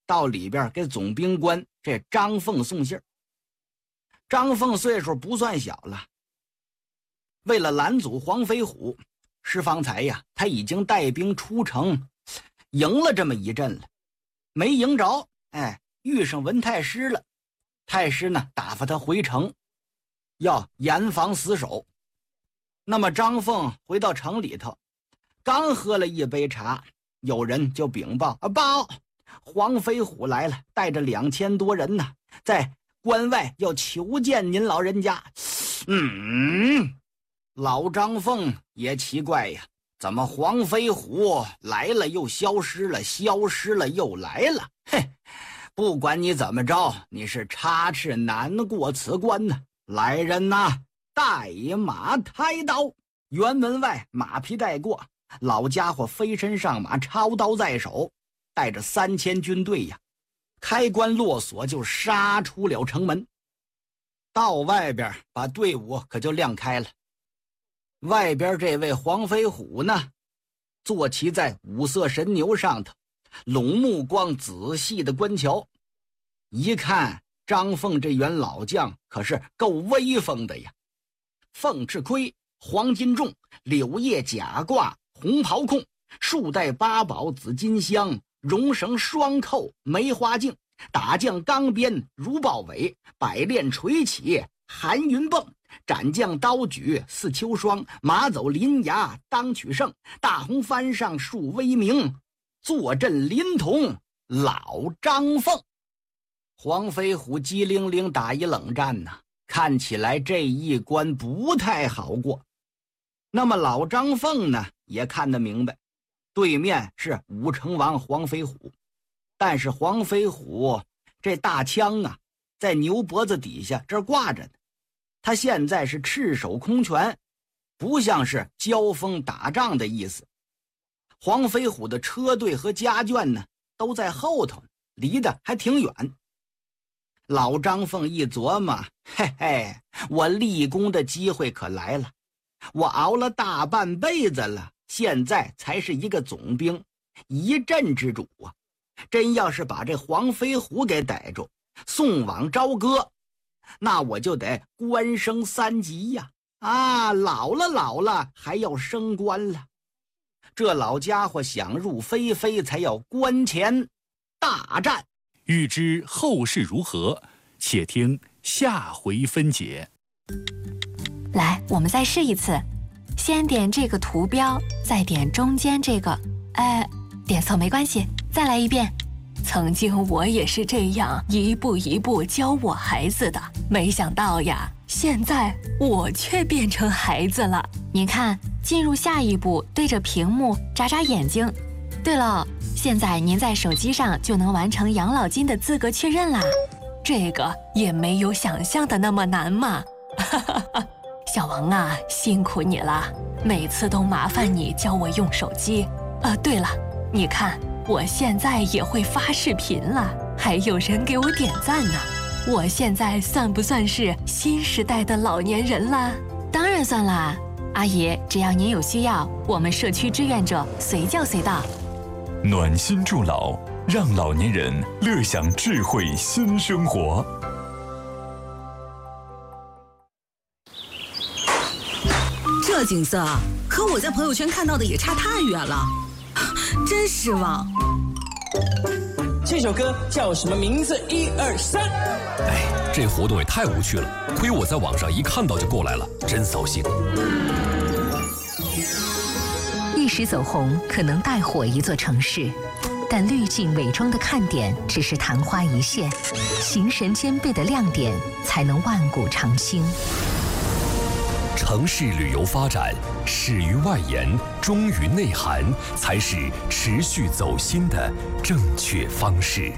到里边给总兵官这张凤送信。张凤岁数不算小了，为了拦阻黄飞虎，施方才呀，他已经带兵出城，赢了这么一阵了，没赢着，遇上文太师了。太师呢，打发他回城，要严防死守。那么张凤回到城里头，刚喝了一杯茶，有人就禀报报，黄飞虎来了，带着2000多人呢，在关外要求见您老人家。老张凤也奇怪呀，怎么黄飞虎来了又消失了，消失了又来了？嘿，不管你怎么着，你是插翅难过此关呢。来人呐，带马抬刀。辕门外马匹带过，老家伙飞身上马，抄刀在手，带着3000军队呀，开关落锁就杀出了城门。到外边把队伍可就亮开了。外边这位黄飞虎呢，坐骑在五色神牛上头，拢目光仔细的观瞧。一看张凤这员老将可是够威风的呀，凤翅盔，黄金重，柳叶甲褂，红袍控，束带八宝紫金香，绒绳双扣，梅花镜，打将钢鞭如豹尾，百炼垂起寒云蹦，斩将刀举似秋霜，马走临崖当取胜，大红帆上树威名，坐镇临潼老张凤。黄飞虎机灵灵打一冷战呢，看起来这一关不太好过。那么老张凤呢，也看得明白，对面是武成王黄飞虎，但是黄飞虎这大枪啊，在牛脖子底下这儿挂着呢，他现在是赤手空拳，不像是交锋打仗的意思。黄飞虎的车队和家眷呢，都在后头，离得还挺远。老张凤一琢磨，嘿嘿，我立功的机会可来了，我熬了大半辈子了，现在才是一个总兵，一镇之主啊！真要是把这黄飞虎给逮住，送往朝歌，那我就得官升3级呀！老了还要升官了。这老家伙想入非非，才要关前大战。 欲知后事如何，且听下回分解。 来，我们再试一次，先点这个图标，再点中间这个，点错没关系，再来一遍。曾经我也是这样一步一步教我孩子的，没想到呀，现在我却变成孩子了。您看，进入下一步，对着屏幕眨眨眼睛。对了，现在您在手机上就能完成养老金的资格确认啦，这个也没有想象的那么难嘛。小王啊，辛苦你了，每次都麻烦你教我用手机。对了，你看我现在也会发视频了，还有人给我点赞呢。我现在算不算是新时代的老年人啦？当然算啦，阿姨，只要您有需要，我们社区志愿者随叫随到。 暖心助老，让老年人乐享智慧新生活。 这景色和我在朋友圈看到的也差太远了，真失望。 这首歌叫什么名字？1、2、3。 这活动也太无趣了，亏我在网上一看到就过来了，真扫兴。 一时走红可能带火一座城市，但滤镜伪装的看点只是昙花一现，形神兼备的亮点才能万古长青。 城市旅游发展，始于外延，忠于内涵，才是持续走心的正确方式。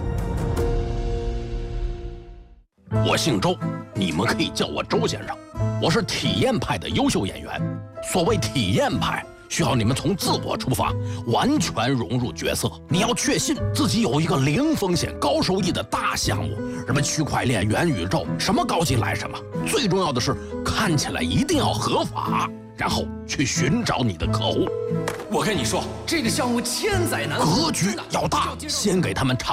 我姓周，你们可以叫我周先生。我是体验派的优秀演员。所谓体验派，需要你们从自我出发，完全融入角色。你要确信自己有一个零风险高收益的大项目，什么区块链、元宇宙，什么高级来什么。最重要的是，看起来一定要合法，然后去寻找你的客户。 我跟你说，这个项目千载难逢， 格局要大，先给他们